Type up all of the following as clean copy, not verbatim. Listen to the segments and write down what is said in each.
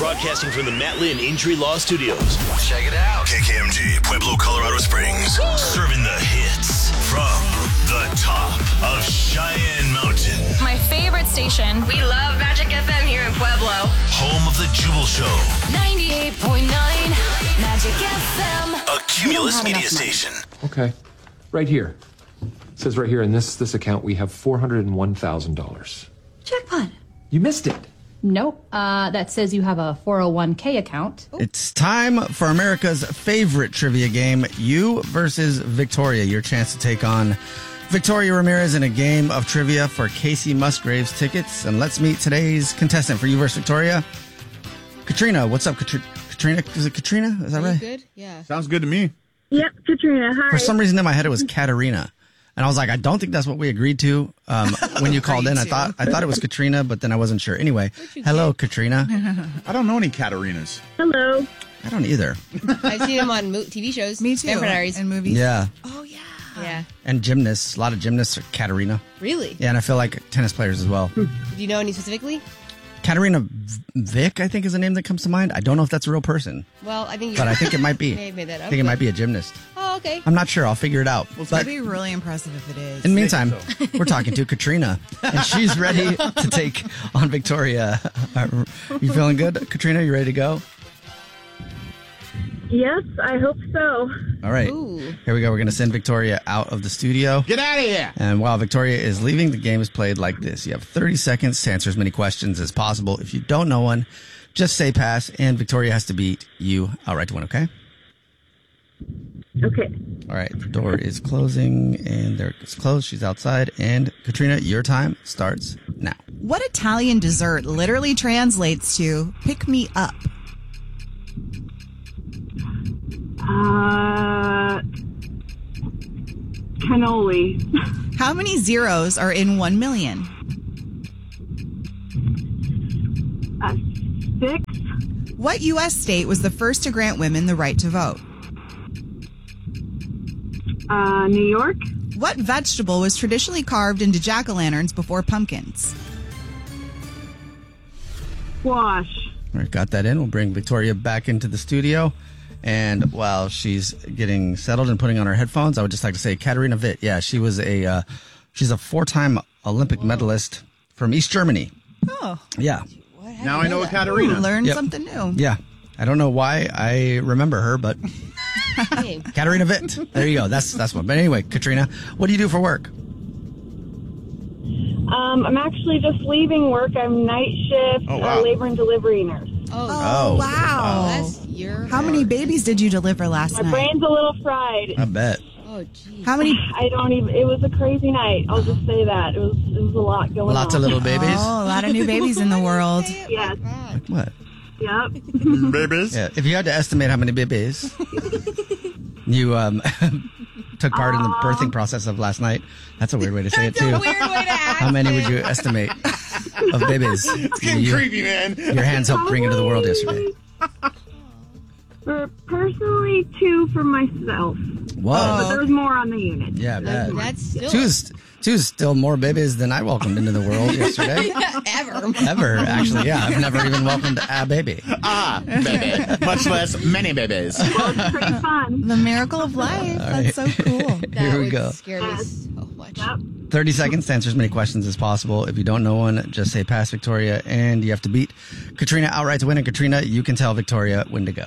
Broadcasting from the Matt Lynn Injury Law Studios. Check it out. KKMG, Pueblo, Colorado Springs. Serving the hits from the top of Cheyenne Mountain. My favorite station. We love Magic FM here in Pueblo. Home of the Jubal Show. 98.9 Magic FM. A Cumulus media station. Okay. Right here. It says right here in this account we have $401,000. Jackpot. You missed it. Nope. That says you have a 401k account. It's time for America's favorite trivia game, You versus Victoria. Your chance to take on Victoria Ramirez in a game of trivia for Casey Musgraves tickets. And let's meet today's contestant for You versus Victoria, Katrina. What's up, Katrina? Is it Katrina? Is that right? Good? Yeah. Sounds good to me. Yep, Katrina. Hi. For some reason in my head it was Katarina. And I was like, I don't think that's what we agreed to when you called in. I thought it was Katrina, but then I wasn't sure. Anyway, hello, Katrina. I don't know any Katarinas. Hello. I don't either. I've seen them on TV shows. Me too. And movies. Yeah. Oh, yeah. Yeah. And gymnasts. A lot of gymnasts are Katarina. Really? Yeah, and I feel like tennis players as well. Do you know any specifically? Katarina Vick, I think, is the name that comes to mind. I don't know if that's a real person. Well, I think But I think it might be. may have made that up. I think it might be a gymnast. Oh, okay. I'm not sure. I'll figure it out. It's But going to be really impressive if it is. in the meantime, we're talking to Katrina, and she's ready to take on Victoria. You feeling good, Katrina? You ready to go? Yes, I hope so. All right. Ooh. Here we go. We're going to send Victoria out of the studio. Get out of here. And while Victoria is leaving, the game is played like this. You have 30 seconds to answer as many questions as possible. If you don't know one, just say pass, and Victoria has to beat you outright to win, okay? Okay. All right. The door is closing, and there it's closed. She's outside. And Katrina, your time starts now. What Italian dessert literally translates to pick me up? Cannoli. How many zeros are in 1 million? 6. What U.S. state was the first to grant women the right to vote? New York. What vegetable was traditionally carved into jack-o'-lanterns before pumpkins? Squash. All right, got that in. We'll bring Victoria back into the studio. And while she's getting settled and putting on her headphones, I would just like to say Katarina Witt. Yeah, she was she's a 4-time Olympic medalist from East Germany. Oh. Yeah. Now I know a Katarina. Learn Yep. something new. Yeah. I don't know why I remember her, but Hey. Katarina Witt. There you go. That's one. But anyway, Katrina, what do you do for work? I'm actually just leaving work. I'm night shift, Oh, wow. labor and delivery nurse. Oh, wow. That's your. How many babies did you deliver last My night? brain's a little fried. I bet. Oh, geez. How many? I don't even. It was a crazy night. I'll just say that it was a lot going on. Lots of little babies. Oh, a lot of new babies in the world. Yes. What? Yep. Babies. Yeah. If you had to estimate how many babies you took part in the birthing process of last night, that's a weird way to say it too. Weird way to ask How many it. would you estimate of babies It's getting creepy, man. your hands helped bring into the world yesterday? Personally, 2 for myself. Whoa. But there was more on the unit. Yeah, bad. That's still Two is still more babies than I welcomed into the world yesterday. Ever, actually. Yeah, I've never even welcomed a baby. Baby. Much less many babies. It's pretty fun. The miracle of life. That's so cool. That Here we would go. scare me so much. Yep. 30 seconds to answer as many questions as possible. If you don't know one, just say pass, Victoria, and you have to beat Katrina outright to win. And Katrina, you can tell Victoria when to go.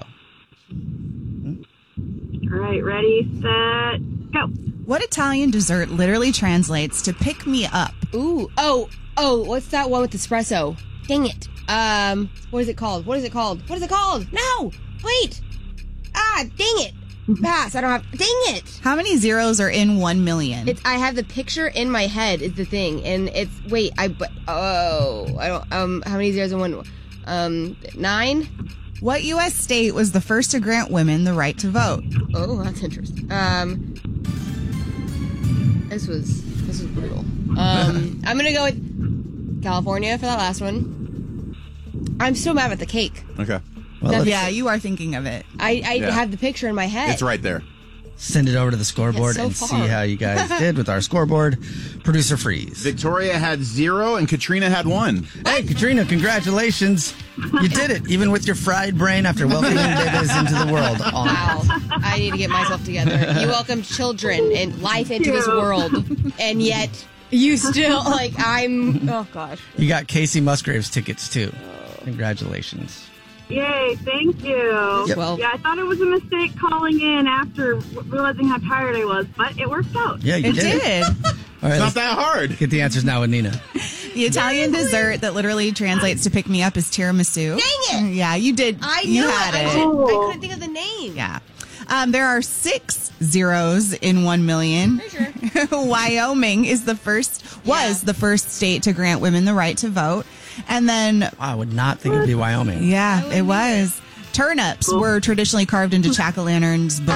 All right, ready, set, go. What Italian dessert literally translates to pick me up? Ooh. Oh. What's that one with espresso? Dang it. What is it called? What is it called? No. Wait. Dang it. Pass. I don't have. Dang it. How many zeros are in 1 million? I have the picture in my head is the thing, and it's I don't. How many zeros in one? 9. What U.S. state was the first to grant women the right to vote? Oh, that's interesting. This was brutal. I'm gonna go with California for that last one. I'm so mad at the cake. Okay. Well, Yeah, you are thinking of it. I Yeah. have the picture in my head. It's right there. send it over to the scoreboard so and far. see how you guys did with our scoreboard. Producer Freeze. Victoria had 0 and Katrina had 1. Hey, Katrina, congratulations. You did it, even with your fried brain after welcoming babies into the world. Wow. I need to get myself together. You welcome children and life into this world, and yet you still, oh gosh. You got Casey Musgraves tickets, too. Congratulations. Yay, thank you. Yep. Well- Yeah, I thought it was a mistake calling in after realizing how tired I was, but it worked out. Yeah, you It did. did. All right, It's not let's that hard. get the answers now with Nina. The Italian dessert that literally translates to pick me up is tiramisu. Dang it! Yeah, you did. I you knew had it. it. I couldn't think of the name. Yeah. There are 6 zeros in 1 million. Sure. Wyoming was the first state to grant women the right to vote. And then, Wow, I would not think it'd be Wyoming. yeah, it was. Turnips were traditionally carved into jack-o'-lanterns